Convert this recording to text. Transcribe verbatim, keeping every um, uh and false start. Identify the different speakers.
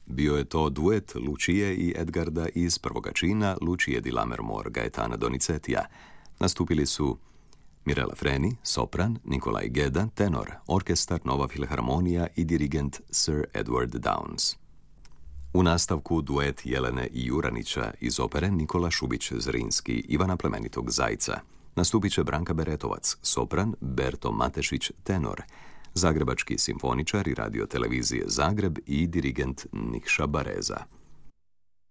Speaker 1: Bio je to duet Lucije i Edgarda iz prvoga čina, Lucije di Lammermoor, Gaetana Donizetija. Nastupili su Mirella Freni, sopran, Nikolaj Geda, tenor, orkestar Nova filharmonija i dirigent Sir Edward Downes. U nastavku duet Jelene i Juranića iz opere Nikola Šubić-Zrinski, Ivana plemenitog Zajca. Nastupit će Branka Beretovac, sopran, Berto Matešić, tenor, zagrebački simfoničar i radiotelevizije Zagreb i dirigent Nikša Bareza.